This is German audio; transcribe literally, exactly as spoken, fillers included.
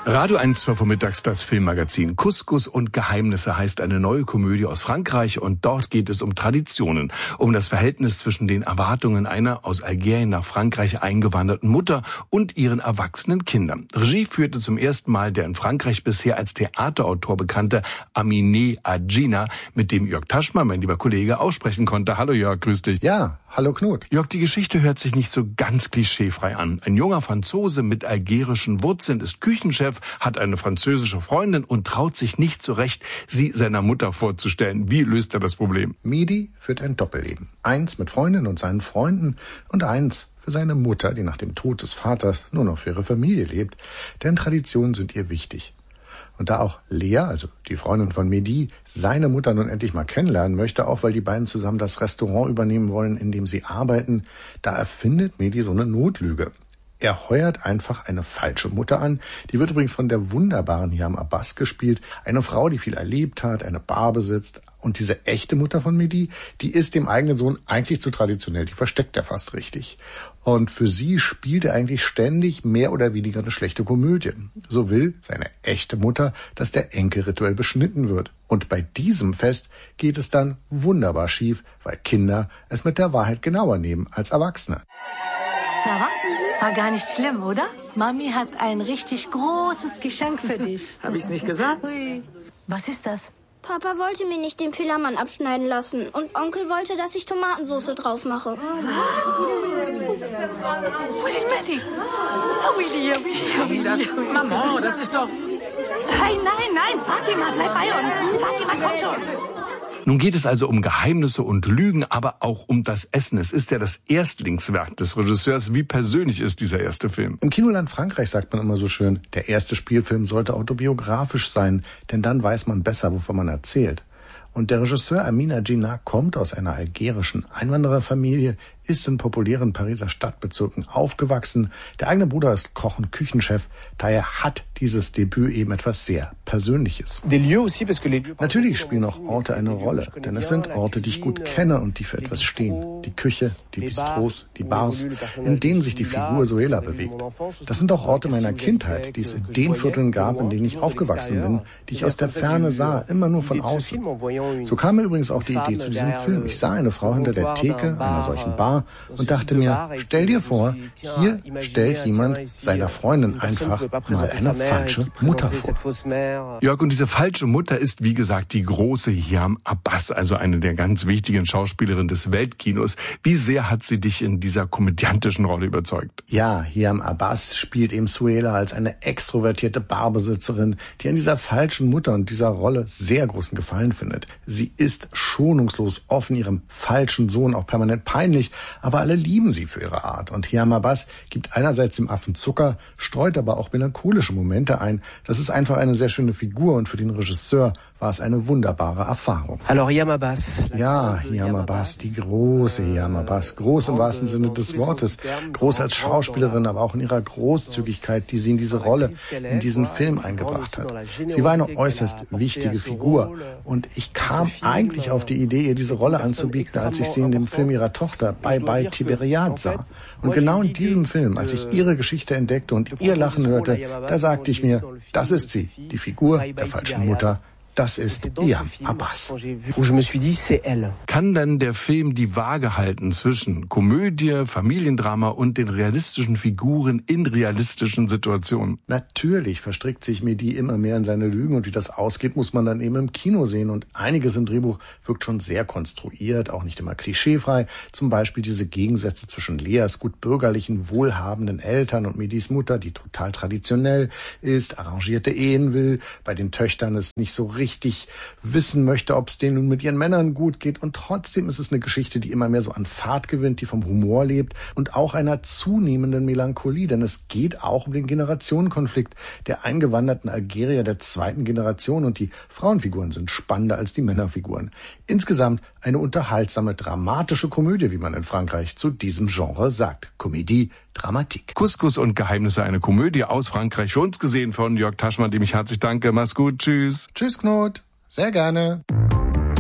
Radio eins vormittags das Filmmagazin. Couscous und Geheimnisse heißt eine neue Komödie aus Frankreich und dort geht es um Traditionen, um das Verhältnis zwischen den Erwartungen einer aus Algerien nach Frankreich eingewanderten Mutter und ihren erwachsenen Kindern. Regie führte zum ersten Mal der in Frankreich bisher als Theaterautor bekannte Aminé Adjina, mit dem Jörg Taschma, mein lieber Kollege, aussprechen konnte. Hallo Jörg, grüß dich. Ja, hallo Knut. Jörg, die Geschichte hört sich nicht so ganz klischeefrei an. Ein junger Franzose mit algerischen Wurzeln ist Küchenchef, hat eine französische Freundin und traut sich nicht so recht, sie seiner Mutter vorzustellen. Wie löst er das Problem? Mehdi führt ein Doppelleben. Eins mit Freundin und seinen Freunden und eins für seine Mutter, die nach dem Tod des Vaters nur noch für ihre Familie lebt. Denn Traditionen sind ihr wichtig. Und da auch Lea, also die Freundin von Mehdi, seine Mutter nun endlich mal kennenlernen möchte, auch weil die beiden zusammen das Restaurant übernehmen wollen, in dem sie arbeiten, da erfindet Mehdi so eine Notlüge. Er heuert einfach eine falsche Mutter an. Die wird übrigens von der wunderbaren Hiam Abbas gespielt. Eine Frau, die viel erlebt hat, eine Bar besitzt. Und diese echte Mutter von Mehdi, die ist dem eigenen Sohn eigentlich zu traditionell. Die versteckt er fast richtig. Und für sie spielt er eigentlich ständig mehr oder weniger eine schlechte Komödie. So will seine echte Mutter, dass der Enkel rituell beschnitten wird. Und bei diesem Fest geht es dann wunderbar schief, weil Kinder es mit der Wahrheit genauer nehmen als Erwachsene. Ça va? War gar nicht schlimm, oder? Mami hat ein richtig großes Geschenk für dich. Hab ich's nicht gesagt? Ui. Was ist das? Papa wollte mir nicht den Pillermann abschneiden lassen und Onkel wollte, dass ich Tomatensauce drauf mache. Willy, Betty. Oh, Willy, Willy, Das, Maman, das ist doch... Nein, nein, nein, Fatima, bleib bei uns. Fatima, komm schon. Nun geht es also um Geheimnisse und Lügen, aber auch um das Essen. Es ist ja das Erstlingswerk des Regisseurs. Wie persönlich ist dieser erste Film? Im Kinoland Frankreich sagt man immer so schön, der erste Spielfilm sollte autobiografisch sein, denn dann weiß man besser, wovon man erzählt. Und der Regisseur Amin Adjina kommt aus einer algerischen Einwandererfamilie, ist in populären Pariser Stadtbezirken aufgewachsen. Der eigene Bruder ist Koch und Küchenchef. Daher hat dieses Debüt eben etwas sehr Persönliches. Natürlich spielen auch Orte eine Rolle, denn es sind Orte, die ich gut kenne und die für etwas stehen. Die Küche, die Bistros, die Bars, in denen sich die Figur Suela bewegt. Das sind auch Orte meiner Kindheit, die es in den Vierteln gab, in denen ich aufgewachsen bin, die ich aus der Ferne sah, immer nur von außen. So kam mir übrigens auch die Idee zu diesem Film. Ich sah eine Frau hinter der Theke einer solchen Bar und dachte mir, stell dir vor, hier stellt jemand seiner Freundin einfach mal eine falsche Mutter vor. Jörg, und diese falsche Mutter ist, wie gesagt, die große Hiam Abbas, also eine der ganz wichtigen Schauspielerinnen des Weltkinos. Wie sehr hat sie dich in dieser komödiantischen Rolle überzeugt? Ja, Hiam Abbas spielt eben Suela als eine extrovertierte Barbesitzerin, die an dieser falschen Mutter und dieser Rolle sehr großen Gefallen findet. Sie ist schonungslos offen ihrem falschen Sohn auch permanent peinlich, aber alle lieben sie für ihre Art. Und Hiam Abbas gibt einerseits dem Affen Zucker, streut aber auch melancholische Momente ein. Das ist einfach eine sehr schöne Figur und für den Regisseur war es eine wunderbare Erfahrung. Alors Hiam Abbas. Ja, Hiam Abbas, die große Hiam Abbas. Groß im wahrsten Sinne des Wortes. Groß als Schauspielerin, aber auch in ihrer Großzügigkeit, die sie in diese Rolle, in diesen Film eingebracht hat. Sie war eine äußerst wichtige Figur. Und ich kam eigentlich auf die Idee, ihr diese Rolle anzubieten, als ich sie in dem Film ihrer Tochter Bye Bye Tiberiade sah. Und genau in diesem Film, als ich ihre Geschichte entdeckte und ihr Lachen hörte, da sagte ich mir, das ist sie, die Figur der falschen Mutter. Das ist Hiam Abbas. Kann dann der Film die Waage halten zwischen Komödie, Familiendrama und den realistischen Figuren in realistischen Situationen? Natürlich verstrickt sich Mehdi immer mehr in seine Lügen und wie das ausgeht, muss man dann eben im Kino sehen. Und einiges im Drehbuch wirkt schon sehr konstruiert, auch nicht immer klischeefrei. Zum Beispiel diese Gegensätze zwischen Leas gut bürgerlichen, wohlhabenden Eltern und Mehdis Mutter, die total traditionell ist, arrangierte Ehen will, bei den Töchtern ist nicht so richtig wissen möchte, ob es denen nun mit ihren Männern gut geht. Und trotzdem ist es eine Geschichte, die immer mehr so an Fahrt gewinnt, die vom Humor lebt und auch einer zunehmenden Melancholie. Denn es geht auch um den Generationenkonflikt der eingewanderten Algerier der zweiten Generation. Und die Frauenfiguren sind spannender als die Männerfiguren. Insgesamt eine unterhaltsame, dramatische Komödie, wie man in Frankreich zu diesem Genre sagt. Comédie Dramatique. Couscous und Geheimnisse, eine Komödie aus Frankreich. Für uns gesehen von Jörg Taschma, dem ich herzlich danke. Mach's gut, tschüss. Tschüss, Knut. Sehr gerne.